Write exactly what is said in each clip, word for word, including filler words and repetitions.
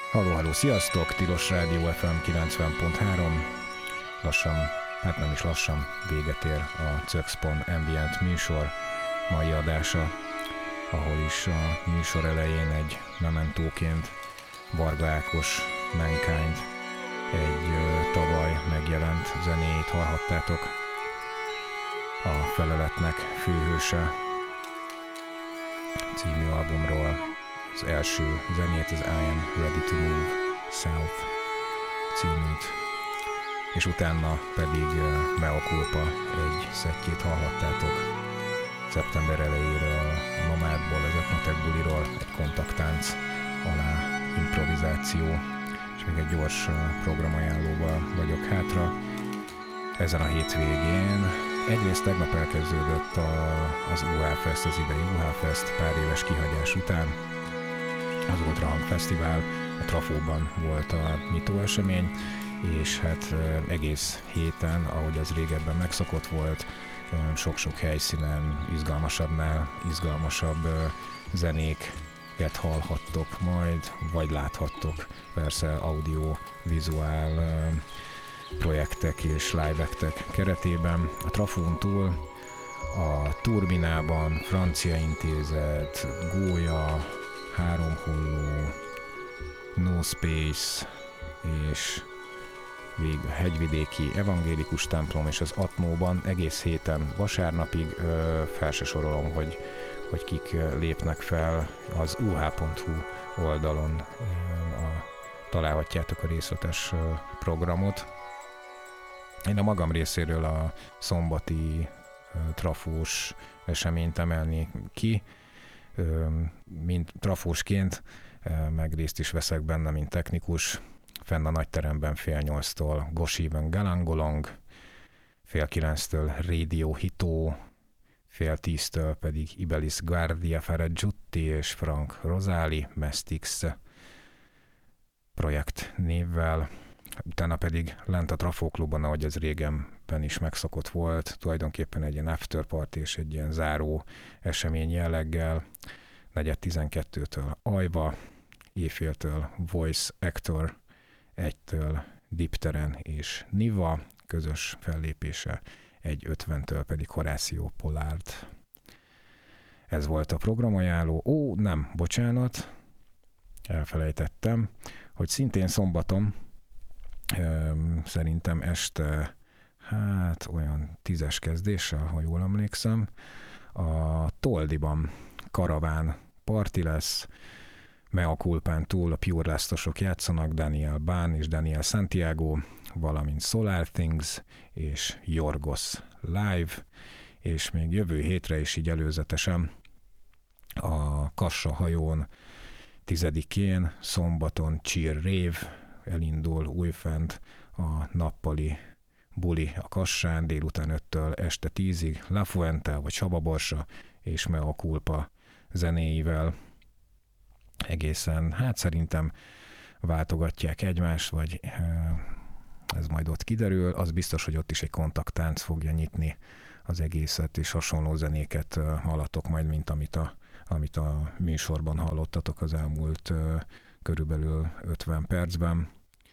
Halló, halló, sziasztok! Tilos Rádió ef em kilencven pont három. Lassan, hát nem is lassan, véget ér a Cöxpon Ambient műsor mai adása, ahol is a műsor elején egy mementóként Varga Ákos Mankind egy ö, tavaly megjelent zenéjét hallhattátok. A Feleletnek főhőse című albumról az első zenét, az I Am Ready to Move South címűt, és utána pedig uh, Mea Culpa egy szettjét hallhattátok szeptember elejéről a Nomádból, az Etnotek buliról, egy kontakttánc alá improvizáció, és még egy gyors uh, programajánlóval vagyok hátra. Ezen a hétvégén egyrészt tegnap elkezdődött a, az u há Fest, az idei u há Fest pár éves kihagyás után. Az Ultra Hang Fesztivál, a Trafóban volt a nyitó esemény, és hát egész héten, ahogy az régebben megszokott volt, sok-sok helyszínen izgalmasabbnál izgalmasabb zenéket hallhattok majd, vagy láthattok persze audio-vizuál projektek és live-ektek keretében. A Trafón túl a Turbinában, Francia Intézet, Gólya, Háromholló, No Space és végül Hegyvidéki Evangélikus templom, és az Atmóban egész héten vasárnapig ö, fel se sorolom, hogy, hogy kik lépnek fel. Az u há pont hú oldalon ö, a, találhatjátok a részletes ö, programot. Én a magam részéről a szombati ö, trafós eseményt emelnék ki, mint trafósként, meg részt is veszek benne, mint technikus. Fenn a nagyteremben fél nyolctól Gosíven Galangolong, fél kilenctől Radio Hitó, fél tíztől pedig Ibelis Guardia Ferragiutti és Frank Rosali Mestix projekt névvel. Utána pedig lent a Trafóklubban, ahogy ez régenben is megszokott volt, tulajdonképpen egy ilyen afterparty és egy ilyen záró esemény jelleggel. negyven tizenkettőtől Ajva, éjféltől Voice Actor, egytől Dipteren és Niva, közös fellépése, egy ötventől pedig Horácio Pollard. Ez volt a programajánló. Ó, nem, bocsánat, elfelejtettem, hogy szintén szombaton, szerintem este, hát olyan tízes kezdéssel, ha jól emlékszem, a Toldiban karaván parti lesz, Mea Culpán túl a Pure Lastosok játszanak, Daniel Bán és Daniel Santiago, valamint Solar Things és Yorgos live, és még jövő hétre is így előzetesen a Kassa hajón tizedikén, szombaton Cheer Rave, elindul újfent a nappali buli a Kassán, délután öttől este tízig, La Fuente vagy Sababorsa és Mea Culpa zenéivel egészen, hát szerintem váltogatják egymást, vagy ez majd ott kiderül. Az biztos, hogy ott is egy kontakttánc fogja nyitni az egészet, és hasonló zenéket hallatok majd, mint amit a, amit a műsorban hallottatok az elmúlt körülbelül ötven percben.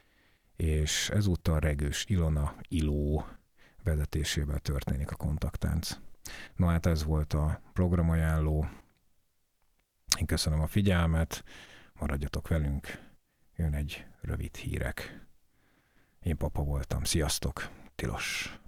És ezúttal Regős Ilona Iló vezetésével történik a kontakttánc. Na hát ez volt a programajánló. Én köszönöm a figyelmet, maradjatok velünk, jön egy rövid hírek. Én Papa voltam, sziasztok, Tilos!